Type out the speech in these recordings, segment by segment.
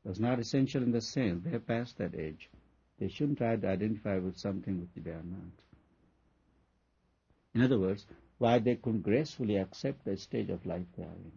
It's not essential in the sense they have passed that age. They shouldn't try to identify with something which they are not. In other words, why they couldn't gracefully accept the stage of life they are in.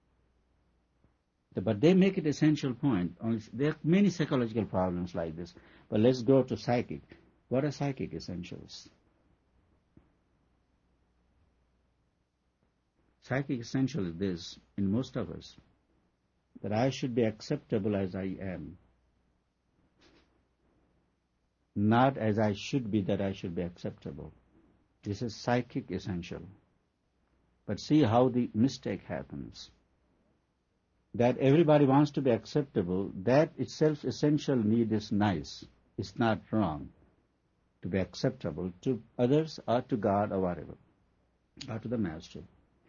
But they make it essential point. There are many psychological problems like this. But let's go to psychic. What are psychic essentials? Psychic essential is this, in most of us, that I should be acceptable as I am. Not as I should be that I should be acceptable. This is psychic essential. But see how the mistake happens. That everybody wants to be acceptable, that itself essential need is nice. It's not wrong to be acceptable to others or to God or whatever, or to the Master.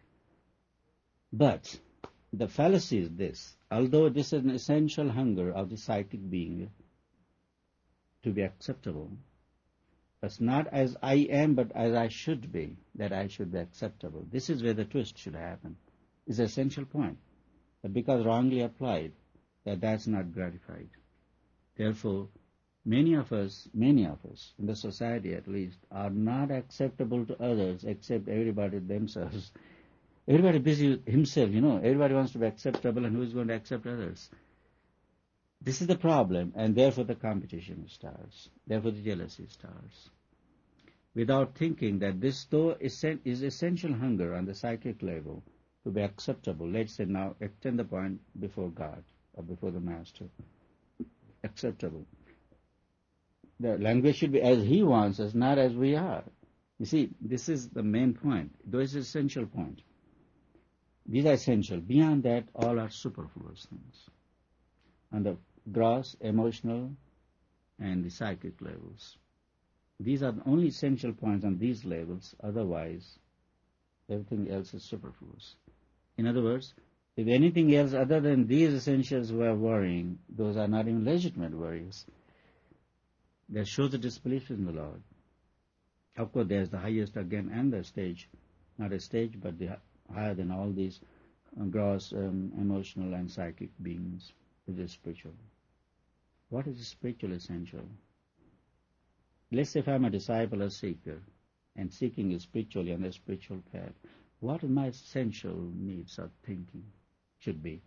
But the fallacy is this. Although this is an essential hunger of the psychic being to be acceptable, it's not as I am but as I should be, that I should be acceptable. This is where the twist should happen. It's an essential point. But because wrongly applied, that's not gratified. Therefore, many of us, in the society at least, are not acceptable to others except everybody themselves. Everybody busy with himself, everybody wants to be acceptable, and who is going to accept others? This is the problem, and therefore the competition starts. Therefore the jealousy starts. Without thinking that this though is essential hunger on the psychic level to be acceptable, let's say now extend the point before God or before the Master. Acceptable. The language should be as He wants us, not as we are. You see, this is the main point. This is an essential point. These are essential. Beyond that, all are superfluous things. On the gross, emotional, and the psychic levels. These are the only essential points on these levels. Otherwise, everything else is superfluous. In other words, if anything else other than these essentials were worrying, those are not even legitimate worries. That shows a disbelief in the Lord. Of course, there's the highest again and the stage. Not a stage, but the higher than all these gross, emotional and psychic beings, which is spiritual. What is spiritual essential? Let's say if I'm a disciple or seeker, and seeking is spiritually on the spiritual path, what are my essential needs of thinking should be?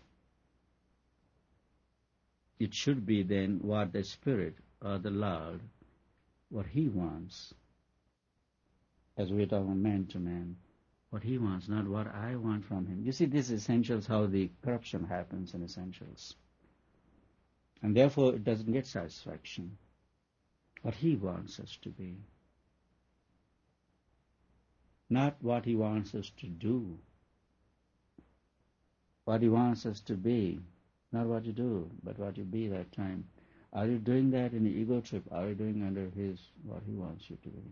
It should be then what the Spirit or the Lord, what He wants, as we're talking man to man, what He wants, not what I want from Him. You see, this is essentials, how the corruption happens in essentials. And therefore it doesn't get satisfaction. What He wants us to be. Not what He wants us to do. What He wants us to be. Not what you do, but what you be that time. Are you doing that in the ego trip? Are you doing under what He wants you to be?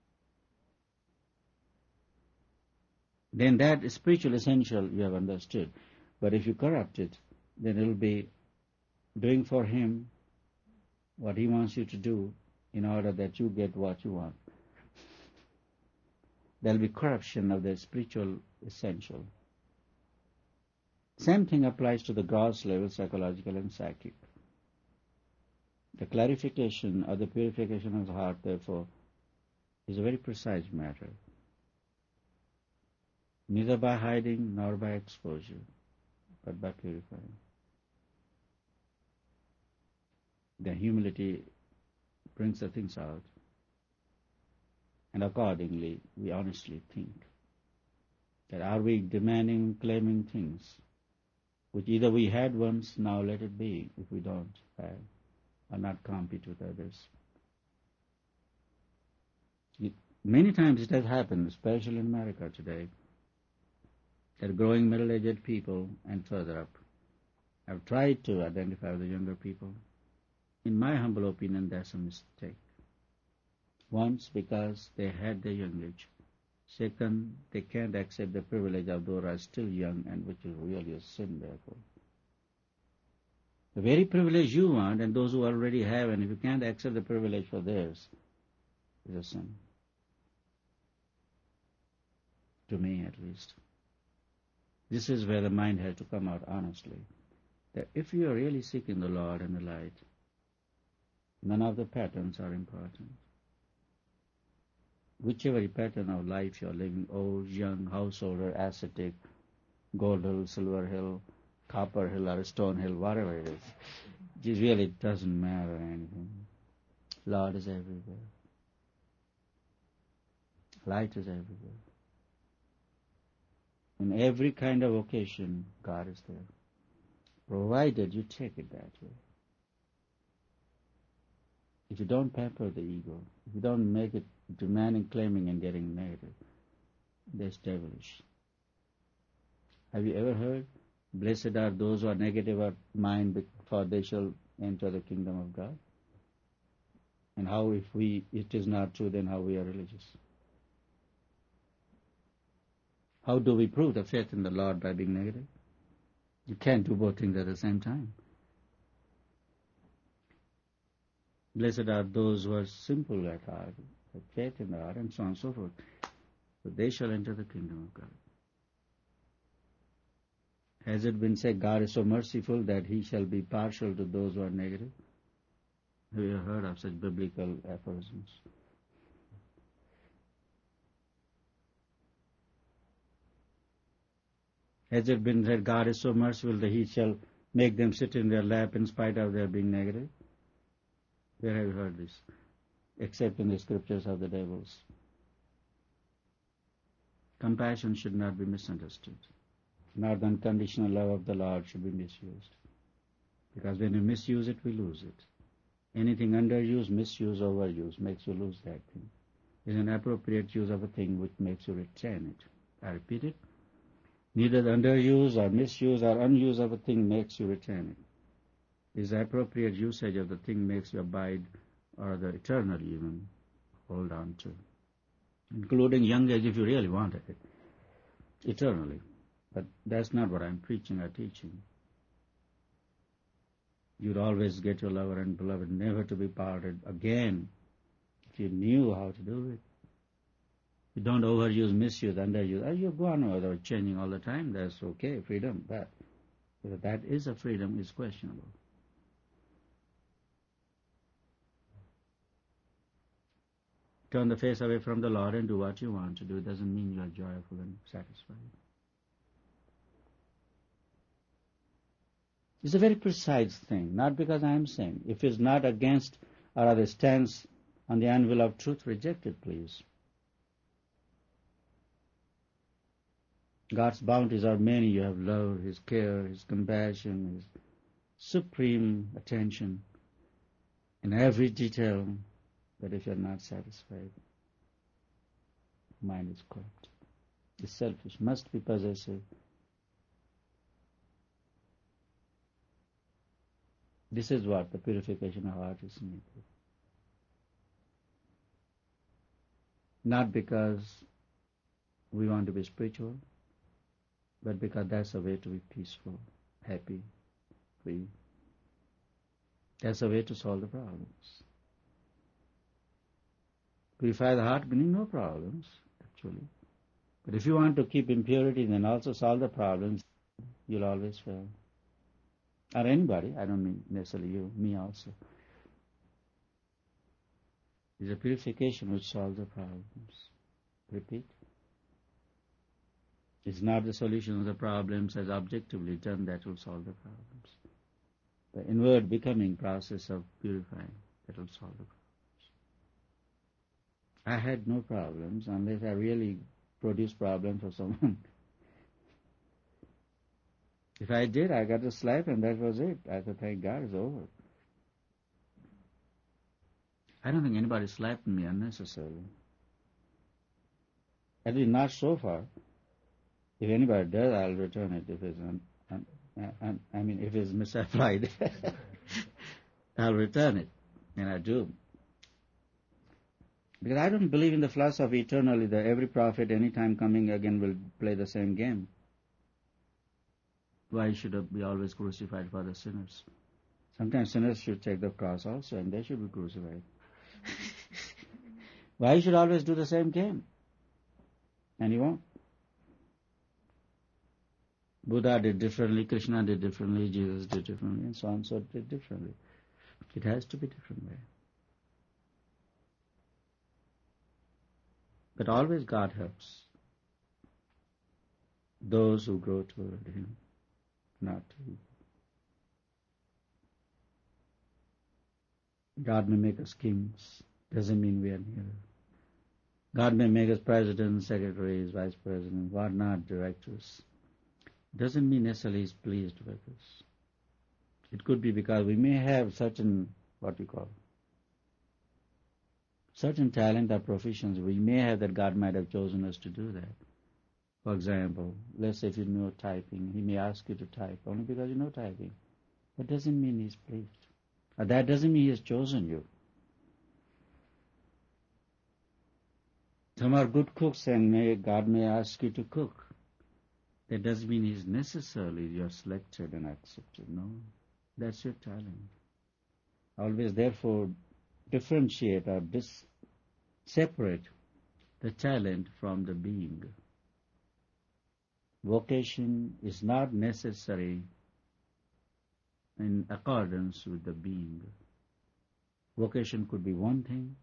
Then that spiritual essential you have understood. But if you corrupt it, then it will be doing for Him what He wants you to do in order that you get what you want. There will be corruption of the spiritual essential. Same thing applies to the gross level, psychological and psychic. The clarification or the purification of the heart, therefore, is a very precise matter. Neither by hiding nor by exposure, but by purifying. The humility brings the things out, and accordingly we honestly think that are we demanding, claiming things which either we had once, now let it be, if we don't have, or not compete with others. Many times it has happened, especially in America today, that growing middle-aged people and further up have tried to identify with the younger people. In my humble opinion, that's a mistake. Once, because they had their young age. Second, they can't accept the privilege of those who are still young, and which is really a sin, therefore. The very privilege you want, and those who already have, and if you can't accept the privilege for theirs, is a sin. To me, at least. This is where the mind has to come out honestly. that if you are really seeking the Lord and the light, none of the patterns are important. Whichever pattern of life you are living, old, young, householder, ascetic, gold hill, silver hill, copper hill, or stone hill, whatever it really doesn't matter anything. Lord is everywhere. Light is everywhere. In every kind of occasion, God is there, provided you take it that way. If you don't pamper the ego, if you don't make it demanding, claiming, and getting negative, that's devilish. Have you ever heard, blessed are those who are negative of mind, for they shall enter the kingdom of God? And how, if it is not true, then how we are religious? How do we prove the faith in the Lord by being negative? You can't do both things at the same time. Blessed are those who are simple at heart, have faith in the heart, and so on and so forth. So they shall enter the kingdom of God. Has it been said, God is so merciful that He shall be partial to those who are negative? Have you heard of such biblical aphorisms? Has it been said, God is so merciful that He shall make them sit in their lap in spite of their being negative? Where have you heard this? Except in the scriptures of the devils. Compassion should not be misunderstood. Nor the unconditional love of the Lord should be misused. Because when you misuse it, we lose it. Anything underused, misuse, overuse makes you lose that thing. It's an appropriate use of a thing which makes you retain it. I repeat it. Neither the underuse or misuse or unuse of a thing makes you retain it. It's the appropriate usage of the thing makes you abide, or the eternal even hold on to. Including young age if you really wanted it. Eternally. But that's not what I'm preaching or teaching. You'd always get your lover and beloved, never to be parted again, if you knew how to do it. You don't overuse, misuse, underuse. You go on without changing all the time. That's okay, freedom. But whether that is a freedom is questionable. Turn the face away from the Lord and do what you want to do. It doesn't mean you are joyful and satisfied. It's a very precise thing, not because I am saying. If it's not against or rather stands on the anvil of truth, reject it, please. God's bounties are many. You have love, His care, His compassion, His supreme attention in every detail. But if you're not satisfied, mind is corrupt. It's selfish, must be possessive. This is what the purification of heart is needed. Not because we want to be spiritual, but because that's a way to be peaceful, happy, free. That's a way to solve the problems. Purify the heart, meaning no problems, actually. But if you want to keep impurity and also solve the problems, you'll always fail. Or anybody, I don't mean necessarily you, me also. It's a purification which solves the problems. Repeat. It's not the solution of the problems as objectively done that will solve the problems. The inward becoming process of purifying, that will solve the problems. I had no problems unless I really produced problems for someone. If I did, I got a slap and that was it. I thought, thank God, it's over. I don't think anybody slapped me unnecessarily. At least not so far. If anybody does, I'll return it. If it's if it's misapplied, I'll return it, and I do. Because I don't believe in the philosophy eternally that every prophet, any time coming again, will play the same game. Why should it be always crucified for the sinners? Sometimes sinners should take the cross also, and they should be crucified. Why should always do the same game? And he won't. Buddha did differently, Krishna did differently, Jesus did differently, and so on, so did differently. It has to be different way. But always God helps those who grow toward Him, not He. God may make us kings, doesn't mean we are near. God may make us presidents, secretaries, vice presidents, whatnot, directors. Doesn't mean necessarily He's pleased with us. It could be because we may have certain, what we call, certain talent or professions. We may have that God might have chosen us to do that. For example, let's say if you know typing, He may ask you to type only because you know typing. That doesn't mean He's pleased. Or that doesn't mean He has chosen you. Some are good cooks and God may ask you to cook. That doesn't mean He's necessarily you're selected and accepted. No, that's your talent. Always, therefore, differentiate or separate the talent from the being. Vocation is not necessary in accordance with the being. Vocation could be one thing,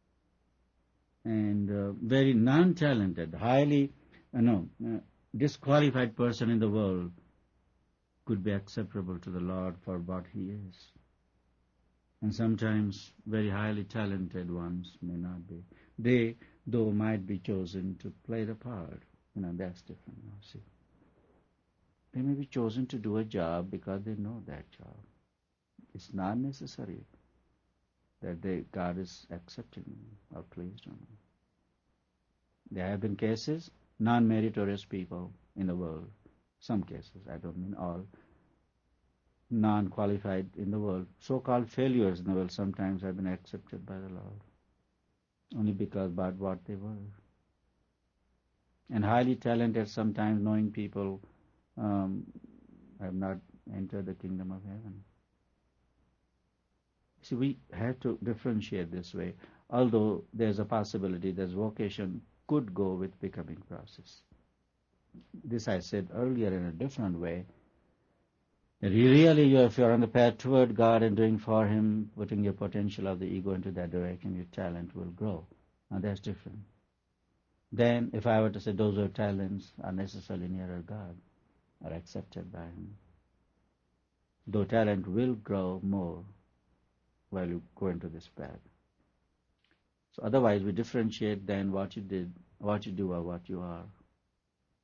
and very non-talented, highly disqualified person in the world could be acceptable to the Lord for what He is. And sometimes very highly talented ones may not be. They, though, might be chosen to play the part. That's different now, see. They may be chosen to do a job because they know that job. It's not necessary that God is accepting or pleased on them. There have been cases, non-meritorious people in the world, some cases, I don't mean all, non-qualified in the world, so-called failures in the world sometimes have been accepted by the Lord, only because about what they were. And highly talented, sometimes knowing people have not entered the kingdom of heaven. See, we have to differentiate this way, although there's a possibility that vocation could go with becoming process. This I said earlier in a different way. That if you're on the path toward God and doing for Him, putting your potential of the ego into that direction, your talent will grow. Now that's different. Then, if I were to say those who have talents are necessarily nearer God, are accepted by Him, though talent will grow more while you go into this path. So otherwise we differentiate then what you did, what you do or what you are.